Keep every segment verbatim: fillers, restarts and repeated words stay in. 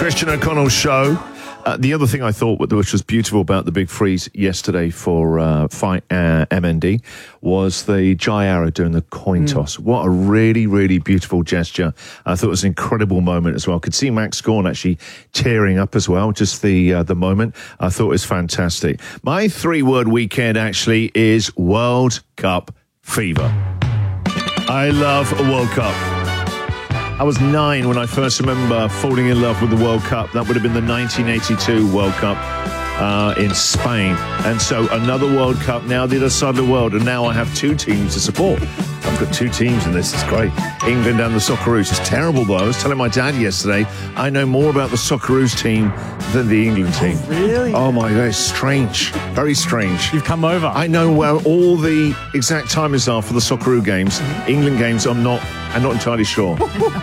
Christian O'Connell show. Uh, the other thing I thought, which was beautiful about the big freeze yesterday for uh, Fight uh, M N D, was the Jai Arrow doing the coin mm. toss. What a really, really beautiful gesture. I thought it was an incredible moment as well. Could see Max Gawn actually tearing up as well, just the uh, the moment. I thought it was fantastic. My three-word weekend actually is World Cup fever. I love a World Cup. I was nine when I first remember falling in love with the World Cup. That would have been the nineteen eighty-two World Cup uh, in Spain. And so another World Cup, now the other side of the world. And now I have two teams to support. I've got two teams in this. It's great. England and the Socceroos. It's terrible, though. I was telling my dad yesterday, I know more about the Socceroos team than the England team. Oh, really? Oh, my God. It's strange. Very strange. You've come over. I know where all the exact timers are for the Socceroo games. England games, I'm not, I'm not entirely sure.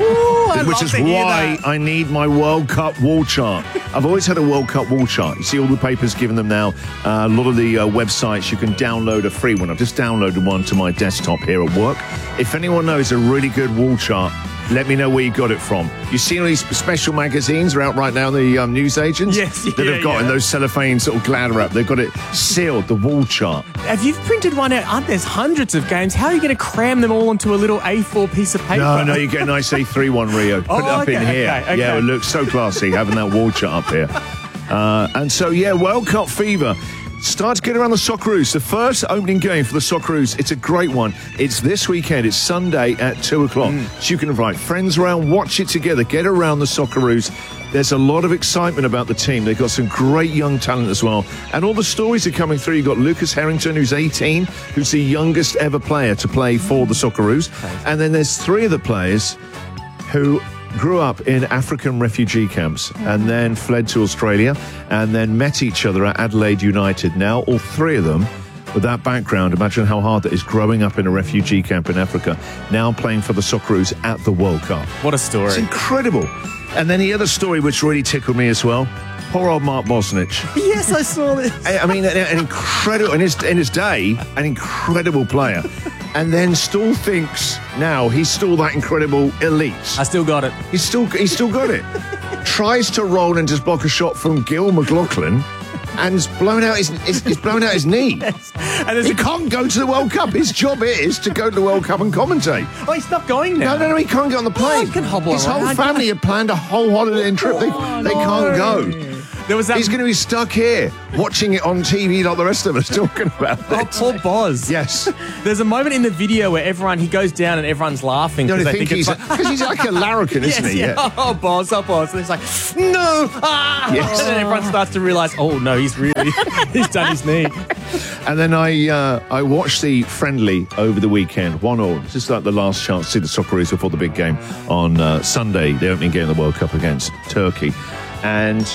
Which is why I need my World Cup wall chart. I've always had a World Cup wall chart. You see all the papers giving them now. Uh, a lot of the uh, websites, you can download a free one. I've just downloaded one to my desktop here at work. If anyone knows a really good wall chart, let me know where you got it from. You've seen all these special magazines are out right now, the um, newsagents? Yes, yeah, that have got yeah. in those cellophane sort of glad wrap. They've got it sealed, the wall chart. Have you printed one out? Aren't there's hundreds of games? How are you going to cram them all onto a little A four piece of paper? No, no, you get a nice A three one, Rio. Put oh, it up okay, in here. Okay, okay. Yeah, it looks so classy having that wall chart up here. Uh, and so, yeah, World Cup fever. Start to get around the Socceroos. The first opening game for the Socceroos, it's a great one. It's this weekend. It's Sunday at two o'clock. Mm. So you can invite friends around, watch it together, get around the Socceroos. There's a lot of excitement about the team. They've got some great young talent as well. And all the stories are coming through. You've got Lucas Harrington, who's eighteen, who's the youngest ever player to play for the Socceroos. Okay. And then there's three of the players who grew up in African refugee camps and then fled to Australia and then met each other at Adelaide United. Now, all three of them, with that background, imagine how hard that is growing up in a refugee camp in Africa, now playing for the Socceroos at the World Cup. What a story. It's incredible. And then the other story which really tickled me as well, poor old Mark Bosnich. Yes, I saw this. I, I mean, an, an incredible, in his, in his day, an incredible player. And then still thinks now he's still that incredible elite. I still got it. He's still he's still got it. Tries to roll and just block a shot from Gil McLaughlin, and he's blown out his he's, he's blown out his knee. Yes. And he a... can't go to the World Cup. His job is to go to the World Cup and commentate. Oh, he's not going now. No, no, no. He can't get on the plane. Oh, he can hobble His around. whole family had planned a whole holiday and trip. They, oh, they no. can't go. There was that... He's going to be stuck here, watching it on T V like the rest of us talking about oh, it. poor Boz. Yes. There's a moment in the video where everyone, he goes down and everyone's laughing. No, because they they think, think he's, it's because like... he's like a larrikin, isn't yes, he? Yeah. Yeah. Oh, Boz, oh, Boz. And it's like, no. Ah! Yes. And then everyone starts to realise, oh, no, he's really, he's done his knee. And then I uh, I watched the friendly over the weekend, one all. This is like the last chance to see the Socceroos before the big game on uh, Sunday, the opening game of the World Cup against Turkey. And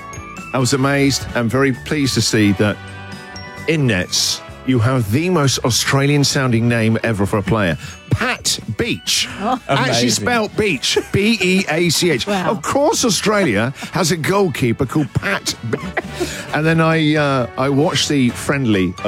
I was amazed and very pleased to see that in nets, you have the most Australian-sounding name ever for a player. Pat Beach. Oh. Actually spelled Beach. B E A C H. Wow. Of course, Australia has a goalkeeper called Pat Be- And then I, uh, I watched the friendly